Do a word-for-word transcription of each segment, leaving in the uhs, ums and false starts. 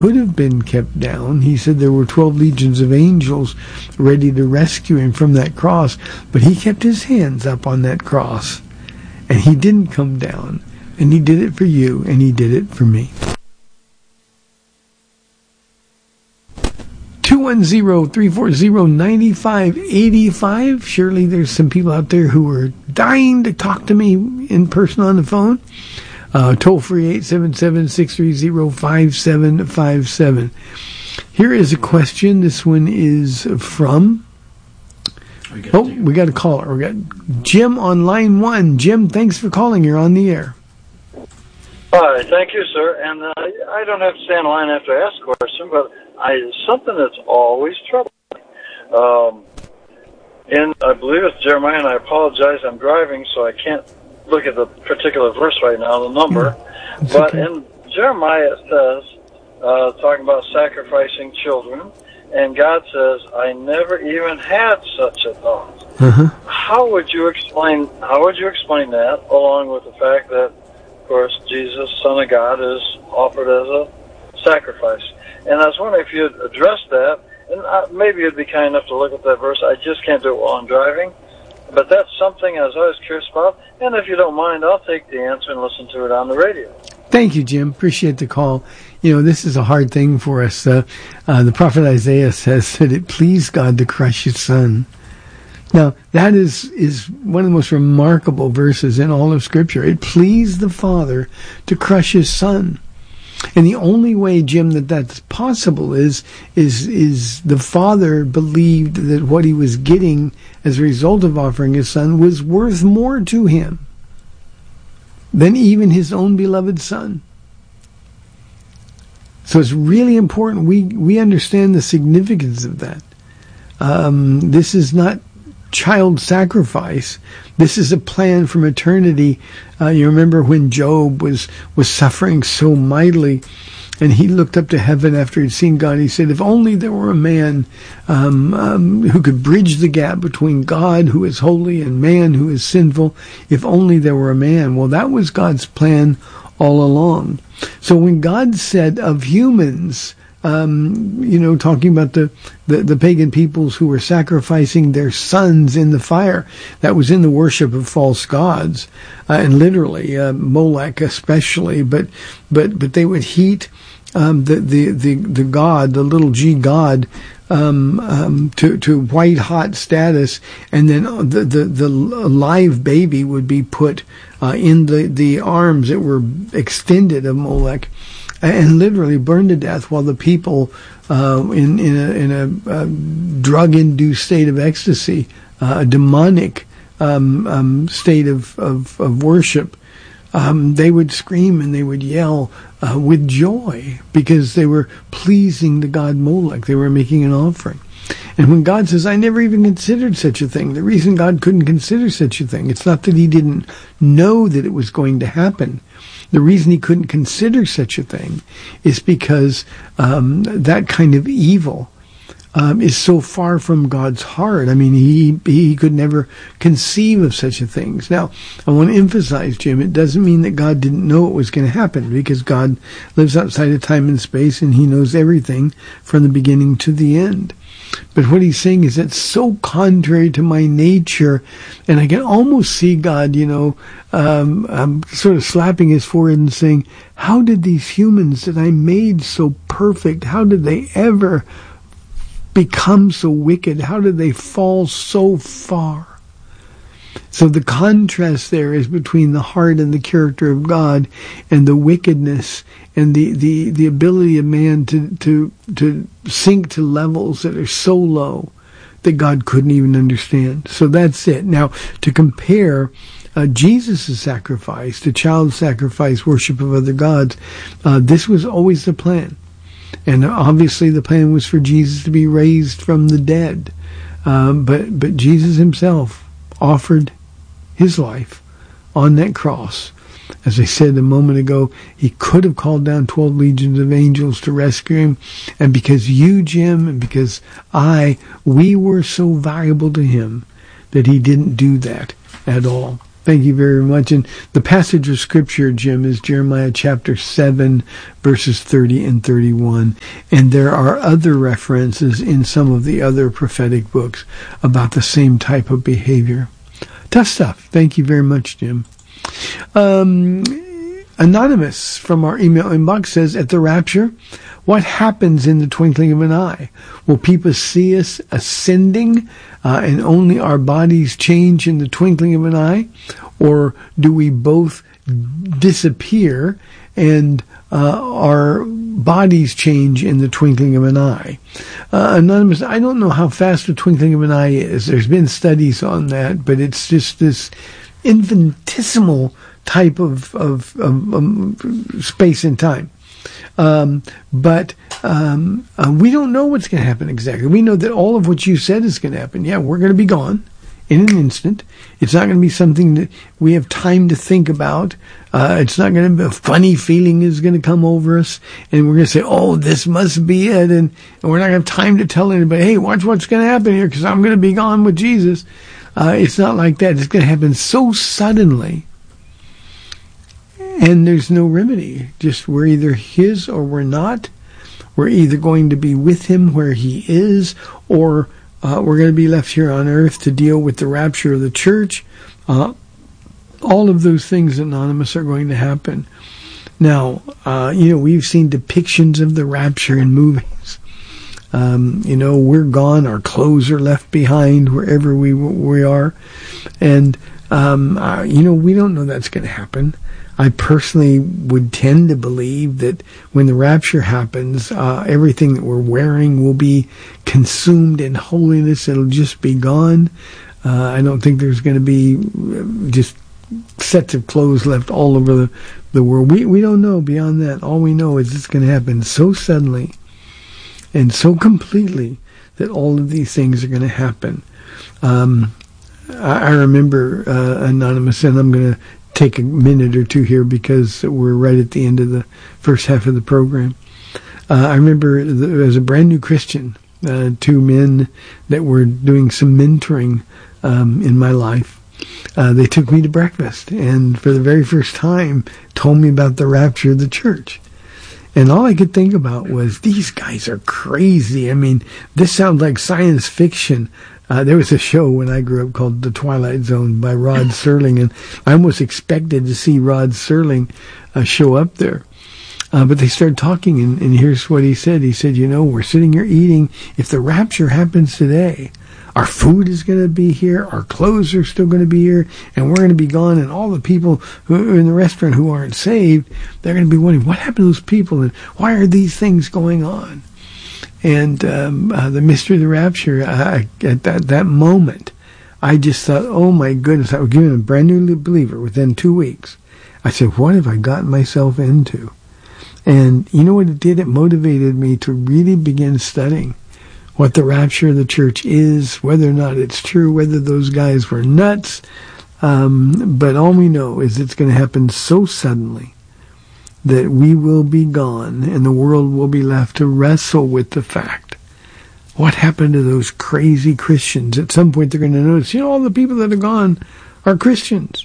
could have been kept down. He said there were twelve legions of angels ready to rescue him from that cross, but he kept his hands up on that cross, and he didn't come down, and he did it for you, and he did it for me. two one zero, three four zero, nine five eight five. Surely there's some people out there who are dying to talk to me in person on the phone. Uh, toll free eight seven seven, six three zero, five seven five seven. Here is a question. This one is from... We oh, we got a caller. We got Jim on line one. Jim, thanks for calling. You're on the air. Hi, thank you, sir. And uh, I don't have to stay in line after I ask a question, but I something that's always troubling. Um, in, I believe it's Jeremiah, and I apologize, I'm driving, so I can't look at the particular verse right now, the number. Yeah, but okay. In Jeremiah it says, uh, talking about sacrificing children, and God says, I never even had such a thought. Uh-huh. How would you explain, how would you explain that, along with the fact that, of course, Jesus, Son of God, is offered as a sacrifice? And I was wondering if you'd address that, and uh, maybe you'd be kind enough to look at that verse. I just can't do it while I'm driving. But that's something I was always curious about. And if you don't mind, I'll take the answer and listen to it on the radio. Thank you, Jim. Appreciate the call. You know, this is a hard thing for us. Uh, uh, the prophet Isaiah says that it pleased God to crush his son. Now, that is, is one of the most remarkable verses in all of Scripture. It pleased the Father to crush his son. And the only way, Jim, that that's possible is, is, is the Father believed that what he was getting as a result of offering his son was worth more to him than even his own beloved son. So it's really important we, we understand the significance of that. Um, this is not child sacrifice. This is a plan from eternity. Uh, you remember when Job was, was suffering so mightily, and he looked up to heaven after he'd seen God. He said, if only there were a man um, um, who could bridge the gap between God, who is holy, and man, who is sinful. If only there were a man. Well, that was God's plan all along. So when God said of humans, Um, you know, talking about the, the, the pagan peoples who were sacrificing their sons in the fire, that was in the worship of false gods, uh, and literally, uh, Molech especially, but, but, but they would heat, um, the, the, the, the god, the little g god, um, um, to, to white hot status, and then the, the, the live baby would be put, uh, in the, the arms that were extended of Molech, and literally burned to death while the people, uh, in, in a, in a, a drug-induced state of ecstasy, uh, a demonic, um, um, state of, of, of worship, um, they would scream and they would yell, uh, with joy because they were pleasing the god Molech. They were making an offering. And when God says, I never even considered such a thing, the reason God couldn't consider such a thing, it's not that he didn't know that it was going to happen. The reason he couldn't consider such a thing is because um, that kind of evil um, is so far from God's heart. I mean, he he could never conceive of such a thing. Now, I want to emphasize, Jim, it doesn't mean that God didn't know it was going to happen, because God lives outside of time and space, and he knows everything from the beginning to the end. But what he's saying is it's so contrary to my nature, and I can almost see God, you know, um, um, sort of slapping his forehead and saying, how did these humans that I made so perfect, how did they ever become so wicked? How did they fall so far? So the contrast there is between the heart and the character of God, and the wickedness and the, the, the ability of man to, to, to sink to levels that are so low that God couldn't even understand. So that's it. Now, to compare uh, Jesus' sacrifice to child sacrifice, worship of other gods, uh, this was always the plan. And obviously the plan was for Jesus to be raised from the dead. Um, but, but Jesus himself offered his life on that cross. As I said a moment ago, he could have called down twelve legions of angels to rescue him. And because you, Jim, and because I, we were so valuable to him that he didn't do that at all. Thank you very much. And the passage of Scripture, Jim, is Jeremiah chapter seven, verses thirty and thirty-one. And there are other references in some of the other prophetic books about the same type of behavior. Tough stuff. Thank you very much, Jim. Um, Anonymous from our email inbox says, at the rapture, what happens in the twinkling of an eye? Will people see us ascending uh, and only our bodies change in the twinkling of an eye? Or do we both disappear and uh, our bodies change in the twinkling of an eye? Uh, Anonymous, I don't know how fast the twinkling of an eye is. There's been studies on that, but it's just this infinitesimal type of, of, of um, space and time. Um, but um, uh, we don't know what's going to happen exactly. We know that all of what you said is going to happen. Yeah, we're going to be gone in an instant. It's not going to be something that we have time to think about. Uh, it's not going to be a funny feeling is going to come over us, and we're going to say, oh, this must be it, and, and we're not going to have time to tell anybody, hey, watch what's going to happen here, because I'm going to be gone with Jesus. Uh, it's not like that. It's going to happen so suddenly, and there's no remedy. Just we're either his or we're not. We're either going to be with him where he is, or uh, we're going to be left here on earth to deal with the rapture of the church. Uh, all of those things, Anonymous, are going to happen. Now, uh, you know, we've seen depictions of the rapture in movies. Um, you know, we're gone. Our clothes are left behind wherever we we are. And, um, uh, you know, we don't know that's going to happen. I personally would tend to believe that when the rapture happens, uh, everything that we're wearing will be consumed in holiness. It'll just be gone. Uh, I don't think there's going to be just sets of clothes left all over the, the world. We, we don't know beyond that. All we know is it's going to happen so suddenly and so completely that all of these things are going to happen. Um, I, I remember, uh, Anonymous, and I'm going to take a minute or two here because we're right at the end of the first half of the program. Uh, I remember the, as a brand new Christian, uh, two men that were doing some mentoring um, in my life. Uh, they took me to breakfast and for the very first time told me about the rapture of the church. And all I could think about was, these guys are crazy. I mean, this sounds like science fiction. Uh, there was a show when I grew up called The Twilight Zone by Rod Serling, and I almost expected to see Rod Serling uh, show up there. Uh, but they started talking, and, and here's what he said. He said, you know, we're sitting here eating. If the rapture happens today, our food is going to be here, our clothes are still going to be here, and we're going to be gone, and all the people who are in the restaurant who aren't saved, they're going to be wondering, what happened to those people, and why are these things going on? And um, uh, the mystery of the rapture, I, at that, that moment, I just thought, oh my goodness, I was given a brand new believer within two weeks. I said, what have I gotten myself into? And you know what it did? It motivated me to really begin studying what the rapture of the church is, whether or not it's true, whether those guys were nuts. Um, but all we know is it's going to happen so suddenly that we will be gone and the world will be left to wrestle with the fact, what happened to those crazy Christians? At some point they're going to notice, you know, all the people that are gone are Christians.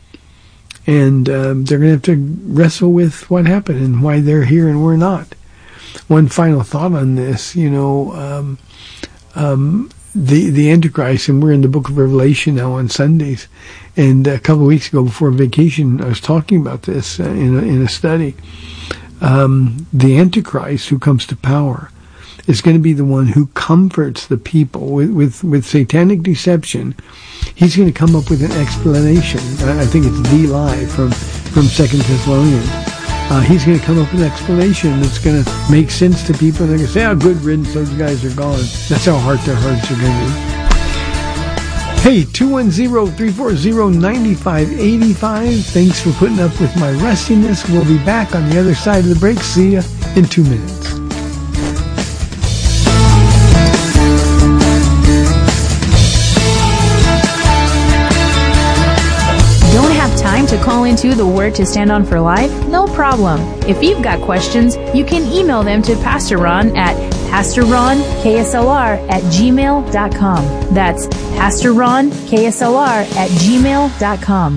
And um, they're going to have to wrestle with what happened and why they're here and we're not. One final thought on this, you know, um, um, the the Antichrist, and we're in the book of Revelation now on Sundays, and a couple of weeks ago before vacation, I was talking about this uh, in, a, in a study. Um, the Antichrist who comes to power is going to be the one who comforts the people with, with, with satanic deception. He's going to come up with an explanation. I think it's the lie from, from Second Thessalonians. Uh, he's going to come up with an explanation that's going to make sense to people. They're going to say, oh, good riddance, those guys are gone. That's how hard their hearts are going to be. Hey, two one zero, three four zero, nine five eight five. Thanks for putting up with my rustiness. We'll be back on the other side of the break. See ya in two minutes. To call into the Word to Stand On for Life? No problem. If you've got questions, you can email them to Pastor Ron at Pastor Ron K S L R at gmail dot com. That's Pastor Ron K S L R at gmail dot com.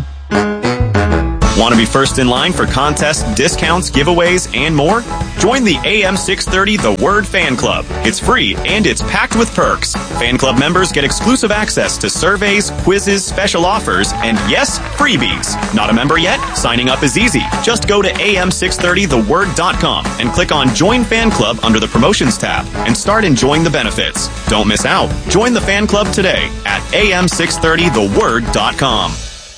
Want to be first in line for contests, discounts, giveaways, and more? Join the A M six thirty The Word Fan Club. It's free and it's packed with perks. Fan club members get exclusive access to surveys, quizzes, special offers, and yes, freebies. Not a member yet? Signing up is easy. Just go to A M six thirty the word dot com and click on Join Fan Club under the Promotions tab and start enjoying the benefits. Don't miss out. Join the fan club today at A M six thirty the word dot com.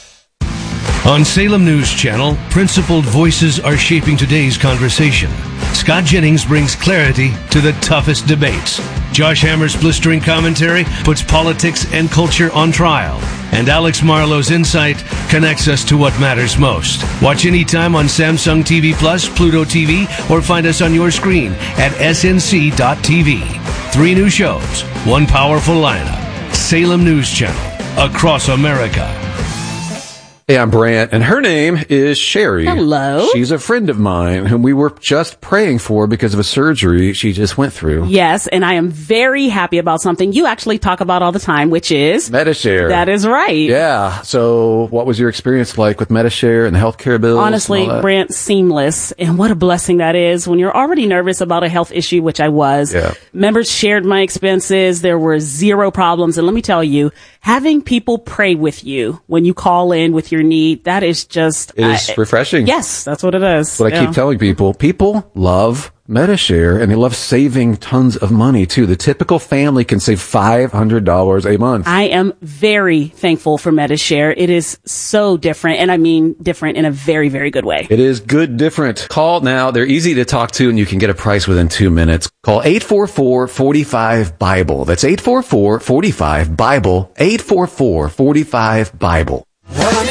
On Salem News Channel, principled voices are shaping today's conversation. Scott Jennings brings clarity to the toughest debates. Josh Hammer's blistering commentary puts politics and culture on trial. And Alex Marlowe's insight connects us to what matters most. Watch anytime on Samsung T V Plus, Pluto T V, or find us on your screen at S N C dot T V. Three new shows, one powerful lineup. Salem News Channel, across America. Hey, I'm Brant, and her name is Sherry. Hello. She's a friend of mine whom we were just praying for because of a surgery she just went through. Yes, and I am very happy about something you actually talk about all the time, which is Medi-Share. That is right. Yeah. So what was your experience like with Medi-Share and the healthcare bills? Honestly, Brant, seamless. And what a blessing that is when you're already nervous about a health issue, which I was. Yeah. Members shared my expenses. There were zero problems. And let me tell you, having people pray with you when you call in with your need, that is just... It is I, refreshing. Yes, that's what it is. That's what yeah. I keep telling people. People love Medi-Share, and they love saving tons of money, too. The typical family can save five hundred dollars a month. I am very thankful for Medi-Share. It is so different, and I mean different in a very, very good way. It is good different. Call now. They're easy to talk to, and you can get a price within two minutes. Call eight four four, four five, BIBLE. That's eight four four, four five, BIBLE, eight four four, four five, BIBLE.